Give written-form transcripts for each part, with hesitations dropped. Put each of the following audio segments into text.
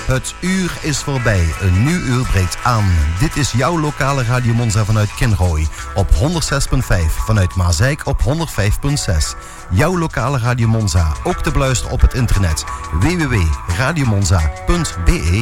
Het uur is voorbij. Een nieuw uur breekt aan. Dit is jouw lokale Radio Monza vanuit Kinrooi. Op 106.5. Vanuit Maasijk op 105.6. Jouw lokale Radio Monza. Ook te beluisteren op het internet. www.radiomonza.be.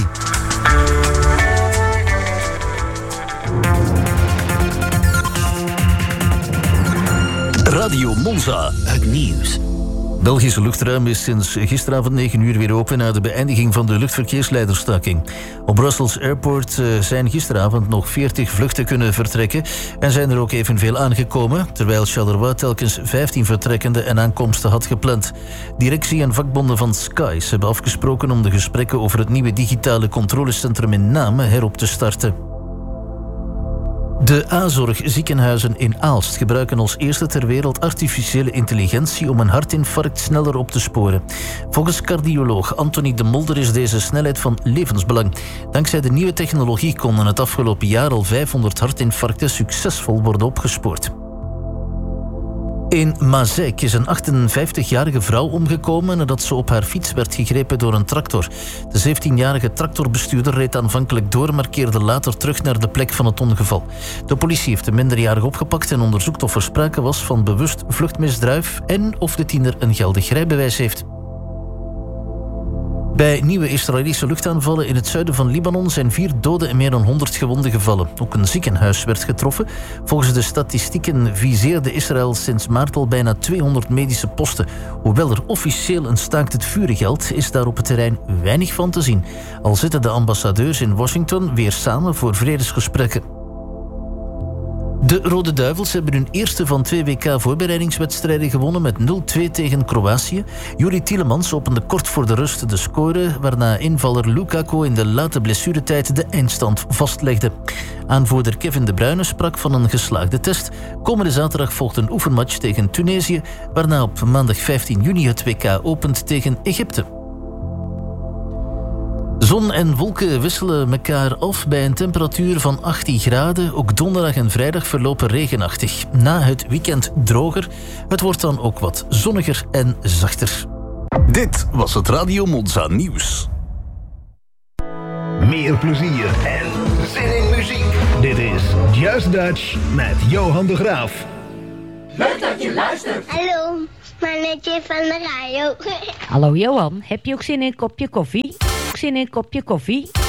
Radio Monza. Het nieuws. Belgische luchtruim is sinds gisteravond 9 uur weer open na de beëindiging van de luchtverkeersleiderstaking. Op Brussels Airport zijn gisteravond nog 40 vluchten kunnen vertrekken en zijn er ook evenveel aangekomen, terwijl Charleroi telkens 15 vertrekkende en aankomsten had gepland. Directie en vakbonden van Skies hebben afgesproken om de gesprekken over het nieuwe digitale controlecentrum in Namen herop te starten. De A-zorg ziekenhuizen in Aalst gebruiken als eerste ter wereld artificiële intelligentie om een hartinfarct sneller op te sporen. Volgens cardioloog Anthony de Mulder is deze snelheid van levensbelang. Dankzij de nieuwe technologie konden het afgelopen jaar al 500 hartinfarcten succesvol worden opgespoord. In Maasijk is een 58-jarige vrouw omgekomen nadat ze op haar fiets werd gegrepen door een tractor. De 17-jarige tractorbestuurder reed aanvankelijk door, maar keerde later terug naar de plek van het ongeval. De politie heeft de minderjarige opgepakt en onderzoekt of er sprake was van bewust vluchtmisdrijf en of de tiener een geldig rijbewijs heeft. Bij nieuwe Israëlische luchtaanvallen in het zuiden van Libanon zijn 4 doden en meer dan 100 gewonden gevallen. Ook een ziekenhuis werd getroffen. Volgens de statistieken viseerde Israël sinds maart al bijna 200 medische posten. Hoewel er officieel een staakt het vuren geldt, is daar op het terrein weinig van te zien. Al zitten de ambassadeurs in Washington weer samen voor vredesgesprekken. De Rode Duivels hebben hun eerste van 2 WK-voorbereidingswedstrijden gewonnen met 0-2 tegen Kroatië. Juri Tielemans opende kort voor de rust de score, waarna invaller Lukaku in de late blessuretijd de eindstand vastlegde. Aanvoerder Kevin De Bruyne sprak van een geslaagde test. Komende zaterdag volgt een oefenmatch tegen Tunesië, waarna op maandag 15 juni het WK opent tegen Egypte. Zon en wolken wisselen elkaar af bij een temperatuur van 18 graden. Ook donderdag en vrijdag verlopen regenachtig. Na het weekend droger. Het wordt dan ook wat zonniger en zachter. Dit was het Radio Monza nieuws. Meer plezier en zin in muziek. Dit is Just Dutch met Johan de Graaf. Leuk dat je luistert. Hallo, mannetje van de radio. Hallo Johan, heb je ook zin in een kopje koffie? Zin in een kopje koffie?